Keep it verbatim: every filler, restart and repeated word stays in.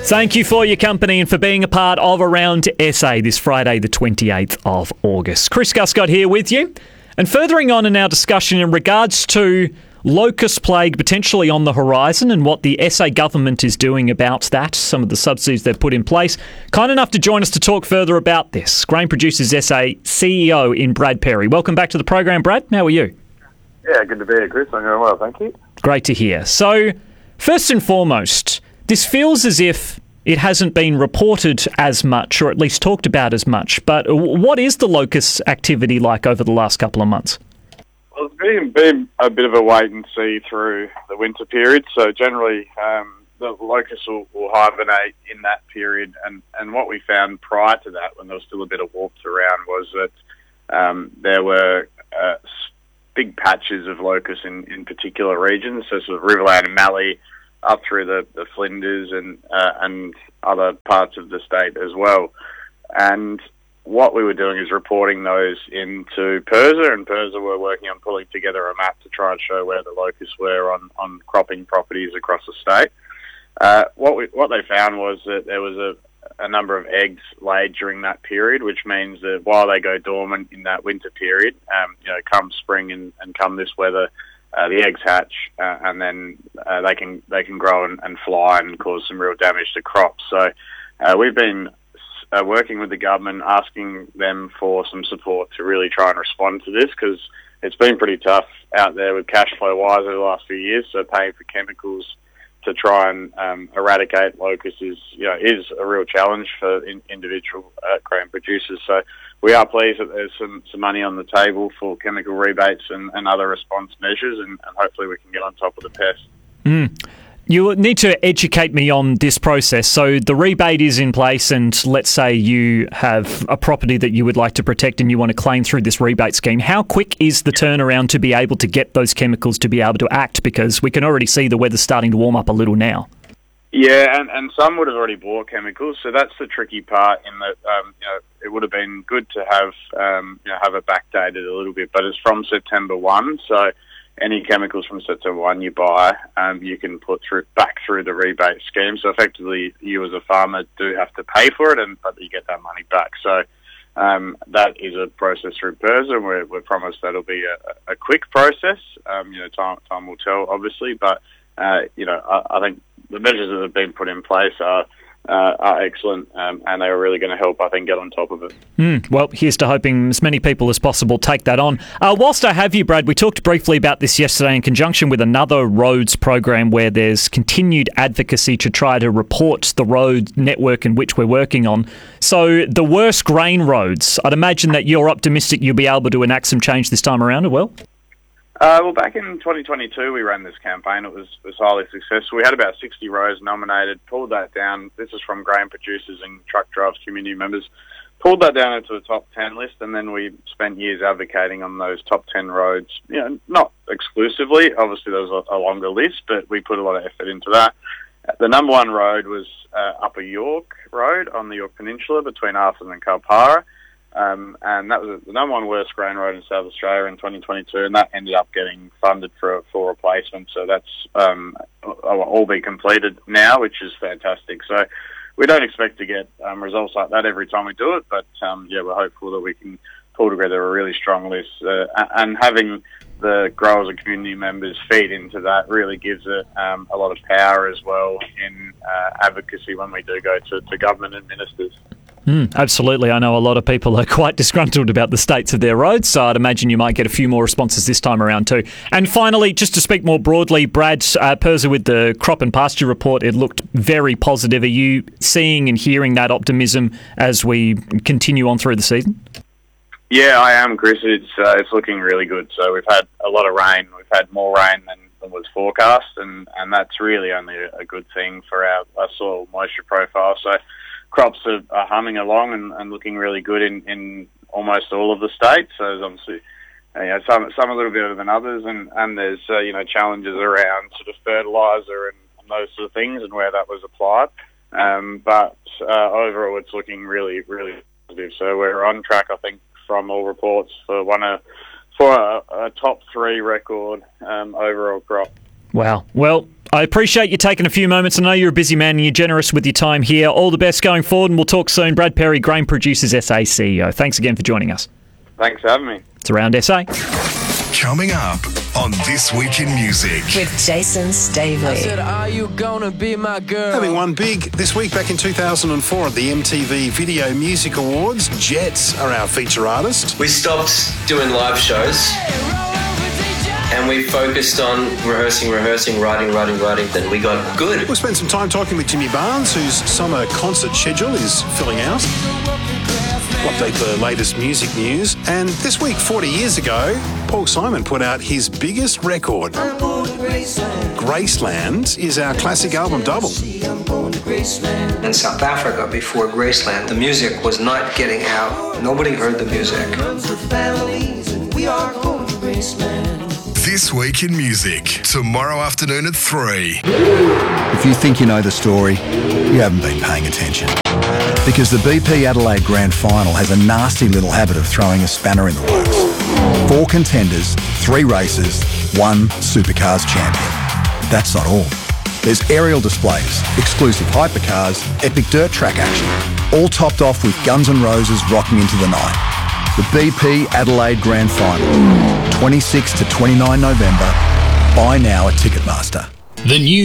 Thank you for your company and for being a part of Around S A this Friday, the twenty-eighth of August. Chris Guscott here with you. And furthering on in our discussion in regards to locust plague potentially on the horizon and what the S A government is doing about that, some of the subsidies they've put in place. Kind enough to join us to talk further about this, Grain Producers S A C E O in Brad Perry. Welcome back to the program, Brad. How are you? Yeah, good to be here, Chris. I'm going well, thank you. Great to hear. So, first and foremost, this feels as if it hasn't been reported as much, or at least talked about as much. But what is the locust activity like over the last couple of months? Well, it's been, been a bit of a wait and see through the winter period. So generally, um, the locusts will, will hibernate in that period. And, and what we found prior to that, when there was still a bit of warmth around, was that um, there were uh, big patches of locusts in, in particular regions. So sort of Riverland and Mallee, up through the, the Flinders and uh, and other parts of the state as well. And what we were doing is reporting those into PIRSA, and PIRSA were working on pulling together a map to try and show where the locusts were on, on cropping properties across the state. Uh, what we, what they found was that there was a, a number of eggs laid during that period, which means that while they go dormant in that winter period, um, you know, come spring and, and come this weather, Uh, the eggs hatch, uh, and then uh, they can they can grow and, and fly and cause some real damage to crops. So uh, we've been uh, working with the government, asking them for some support to really try and respond to this, because it's been pretty tough out there with cash flow wise over the last few years. So paying for chemicals to try and um, eradicate locusts is you know is a real challenge for in, individual uh, grain producers. So we are pleased that there's some, some money on the table for chemical rebates and, and other response measures, and, and hopefully we can get on top of the pest. Mm. You need to educate me on this process. So the rebate is in place, and let's say you have a property that you would like to protect and you want to claim through this rebate scheme. How quick is the turnaround to be able to get those chemicals to be able to act? Because we can already see the weather's starting to warm up a little now. Yeah, and, and some would have already bought chemicals, so that's the tricky part. In that, um, you know, it would have been good to have um, you know have it backdated a little bit, but it's from September first, so any chemicals from September first you buy, um, you can put through back through the rebate scheme. So effectively, you as a farmer do have to pay for it, and but you get that money back. So um, that is a process through PIRSA, and we're, we're promised that'll be a, a quick process. Um, you know, time time will tell, obviously, but uh, you know, I, I think the measures that have been put in place are uh, are excellent, um, and they are really going to help, I think, get on top of it. Mm, well, here's to hoping as many people as possible take that on. Uh, whilst I have you, Brad, we talked briefly about this yesterday in conjunction with another roads program where there's continued advocacy to try to report the road network in which we're working on. So the worst grain roads, I'd imagine that you're optimistic you'll be able to enact some change this time around as well? Uh, well, back in twenty twenty-two, we ran this campaign. It was, was highly successful. We had about sixty roads nominated, pulled that down. This is from grain producers and truck drivers, community members. Pulled that down into the top ten list, and then we spent years advocating on those top ten roads. You know, not exclusively. Obviously, there was a, a longer list, but we put a lot of effort into that. The number one road was uh, Upper York Road on the York Peninsula between Arthur and Kalpara. Um, and that was the number one worst grain road in South Australia in twenty twenty-two, and that ended up getting funded for for replacement. So that's um, all be completed now, which is fantastic. So we don't expect to get um, results like that every time we do it, but um, yeah, we're hopeful that we can pull together a really strong list. Uh, and having the growers and community members feed into that really gives it um, a lot of power as well in uh, advocacy when we do go to, to government and ministers. Mm, absolutely. I know a lot of people are quite disgruntled about the states of their roads, so I'd imagine you might get a few more responses this time around too. And finally, just to speak more broadly, Brad, uh, PIRSA with the crop and pasture report, it looked very positive. Are you seeing and hearing that optimism as we continue on through the season? Yeah, I am, Chris. It's uh, it's looking really good. So we've had a lot of rain. We've had more rain than, than was forecast, and, and that's really only a, a good thing for our, our soil moisture profile. So crops are, are humming along and, and looking really good in, in almost all of the states. So there's obviously uh, you know, some some a little bit better than others, and, and there's uh, you know challenges around sort of fertiliser and, and those sort of things and where that was applied. Um, but uh, overall, it's looking really really positive. So we're on track, I think, from all reports for one of for a, a top three record um, overall crop. Wow. Well, I appreciate you taking a few moments. I know you're a busy man and you're generous with your time here. All the best going forward, and we'll talk soon. Brad Perry, Grain Producers S A C E O. Thanks again for joining us. Thanks for having me. It's Around S A. Coming up on This Week in Music with Jason Stavely. I said, are you gonna be my girl? Having won big this week back in two thousand four at the M T V Video Music Awards, Jets are our feature artist. We stopped doing live shows and we focused on rehearsing, rehearsing, writing, writing, writing. Then we got good. We'll spend some time talking with Jimmy Barnes, whose summer concert schedule is filling out. We'll update the latest music news. And this week, forty years ago, Paul Simon put out his biggest record. Graceland is our classic album double. In South Africa, before Graceland, the music was not getting out. Nobody heard the music. This Week in Music, tomorrow afternoon at three. If you think you know the story, you haven't been paying attention. Because the B P Adelaide Grand Final has a nasty little habit of throwing a spanner in the works. Four contenders, three races, one Supercars champion. That's not all. There's aerial displays, exclusive hypercars, epic dirt track action, all topped off with Guns N' Roses rocking into the night. The B P Adelaide Grand Final, twenty-sixth to twenty-ninth November. Buy now at Ticketmaster. The new